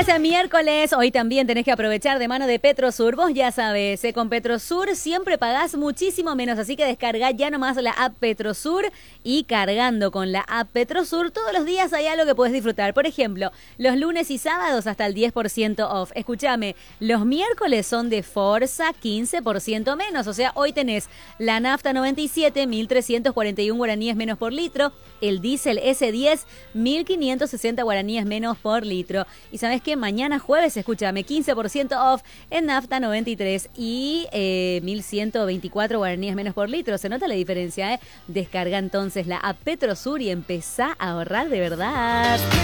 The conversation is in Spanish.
Es miércoles, hoy también tenés que aprovechar de mano de Petrosur. Vos ya sabés, con Petrosur siempre pagás muchísimo menos, así que descargá ya nomás la app Petrosur y cargando con la app Petrosur todos los días hay algo que podés disfrutar. Por ejemplo, los lunes y sábados hasta el 10% off. Escúchame, los miércoles son de Forza 15% menos, o sea, hoy tenés la nafta 97, 1.341 guaraníes menos por litro, el diésel S10, 1.560 guaraníes menos por litro. Y ¿sabés qué? Mañana jueves, escúchame, 15% off en nafta 93 y 1.124 guaraníes menos por litro. ¿Se nota la diferencia, eh? Descarga entonces la app Petrosur y empezá a ahorrar de verdad.